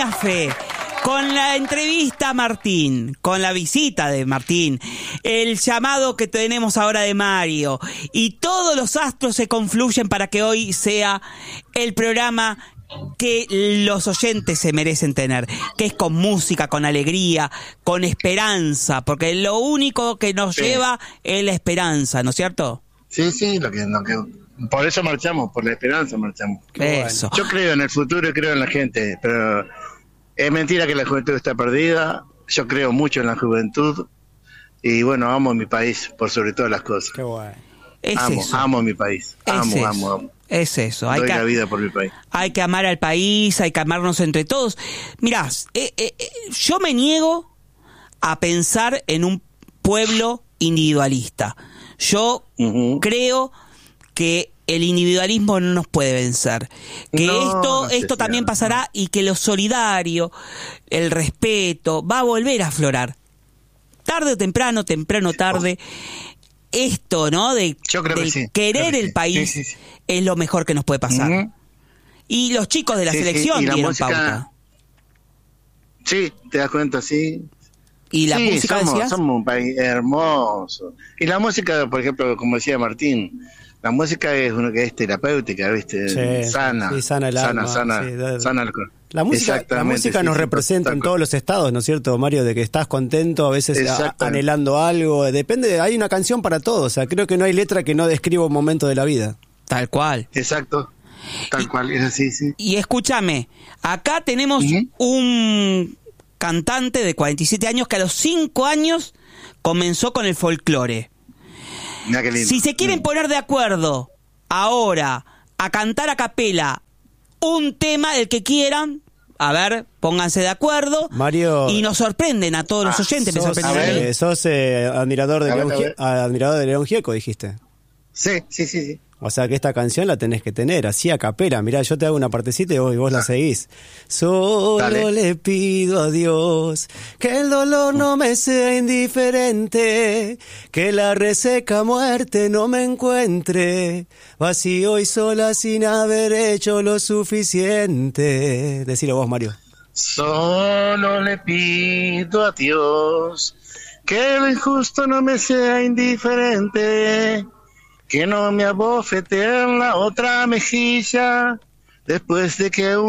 Mafe, con la entrevista a Martín, con la visita de Martín, el llamado que tenemos ahora de Mario, y todos los astros se confluyen para que hoy sea el programa que los oyentes se merecen tener, que es con música, con alegría, con esperanza, porque lo único que nos lleva es la esperanza, ¿no es cierto? Sí, lo que por eso marchamos, por la esperanza marchamos. Eso. Yo creo en el futuro y creo en la gente, pero es mentira que la juventud está perdida. Yo creo mucho en la juventud y bueno, amo mi país por sobre todas las cosas. Qué guay. Amo mi país. Amo. Es eso. Doy la vida por mi país. Hay que amar al país, hay que amarnos entre todos. Mirá, yo me niego a pensar en un pueblo individualista. Yo creo que el individualismo no nos puede vencer. Que esto también pasará y que lo solidario, el respeto, va a volver a aflorar. Tarde o temprano, tarde. Esto, ¿no? De querer el país es lo mejor que nos puede pasar. Y los chicos de la selección dieron música, pauta. Sí, te das cuenta, sí. Y la música somos un país hermoso. Y la música, por ejemplo, como decía Martín, la música es terapéutica, ¿viste? Sana el alma. Sana el corazón. La música nos representa en todos los estados, ¿no es cierto, Mario? De que estás contento, a veces anhelando algo. Depende, hay una canción para todo. O sea, creo que no hay letra que no describa un momento de la vida. Tal cual. Exacto. Tal cual, es así, sí. Y escúchame, acá tenemos un cantante de 47 años que a los 5 años comenzó con el folclore. Mira qué lindo. Si se quieren poner de acuerdo ahora a cantar a capela un tema, el que quieran, a ver, pónganse de acuerdo, Mario, y nos sorprenden a todos los oyentes. Sos admirador de León Gieco, dijiste. Sí. O sea que esta canción la tenés que tener, así a capela. Mirá, yo te hago una partecita y vos la seguís. Solo le pido a Dios que el dolor no me sea indiferente, que la reseca muerte no me encuentre vacío y sola sin haber hecho lo suficiente. Decilo vos, Mario. Solo le pido a Dios que lo injusto no me sea indiferente, que no me abofete en la otra mejilla después de que